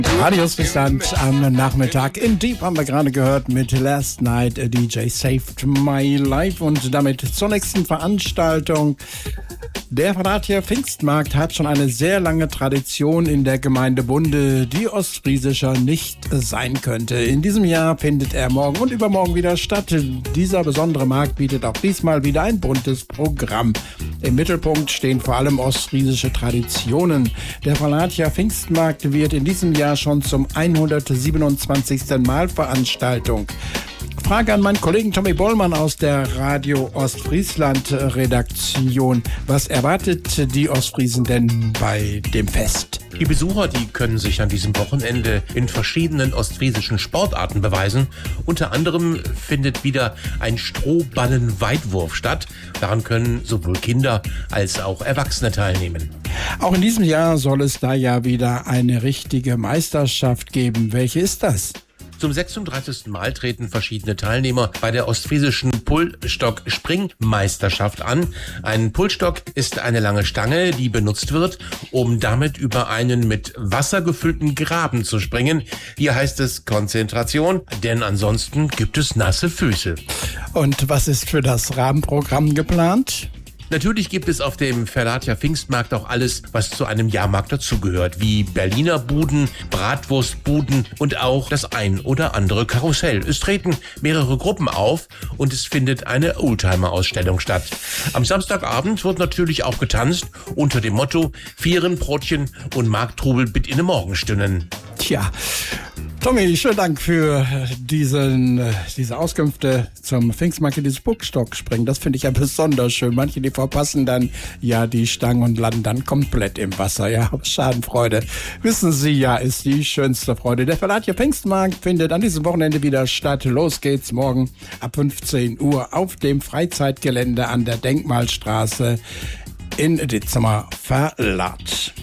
Radios Bestand am Nachmittag. In Deep haben wir gerade gehört mit Last Night a DJ Saved My Life und damit zur nächsten Veranstaltung. Der Verrather Pfingstmarkt hat schon eine sehr lange Tradition in der Gemeinde Bunde, die ostfriesischer nicht sein könnte. In diesem Jahr findet er morgen und übermorgen wieder statt. Dieser besondere Markt bietet auch diesmal wieder ein buntes Programm. Im Mittelpunkt stehen vor allem ostfriesische Traditionen. Der Verrather Pfingstmarkt wird in diesem Jahr schon zum 127. Mal Veranstaltung. Frage an meinen Kollegen Tommy Bollmann aus der Radio Ostfriesland Redaktion. Was erwartet die Ostfriesen denn bei dem Fest? Die Besucher, die können sich an diesem Wochenende in verschiedenen ostfriesischen Sportarten beweisen. Unter anderem findet wieder ein Strohballen-Weitwurf statt. Daran können sowohl Kinder als auch Erwachsene teilnehmen. Auch in diesem Jahr soll es da ja wieder eine richtige Meisterschaft geben. Welche ist das? Zum 36. Mal treten verschiedene Teilnehmer bei der ostfriesischen Pullstock-Springmeisterschaft an. Ein Pullstock ist eine lange Stange, die benutzt wird, um damit über einen mit Wasser gefüllten Graben zu springen. Hier heißt es Konzentration, denn ansonsten gibt es nasse Füße. Und was ist für das Rahmenprogramm geplant? Natürlich gibt es auf dem Verrather Pfingstmarkt auch alles, was zu einem Jahrmarkt dazugehört, wie Berliner Buden, Bratwurstbuden und auch das ein oder andere Karussell. Es treten mehrere Gruppen auf und es findet eine Oldtimer-Ausstellung statt. Am Samstagabend wird natürlich auch getanzt unter dem Motto Vieren, Brotchen und Markttrubel bit in de Morgenstünden. Tja, Tommy, schönen Dank für diese Auskünfte zum Pfingstmarkt, dieses Pullstock-Springen. Das finde ich ja besonders schön. Manche, die verpassen dann ja die Stangen und landen dann komplett im Wasser. Ja, Schadenfreude, wissen Sie ja, ist die schönste Freude. Der Verrather Pfingstmarkt findet an diesem Wochenende wieder statt. Los geht's morgen ab 15 Uhr auf dem Freizeitgelände an der Denkmalstraße in Ditzmer Verlat.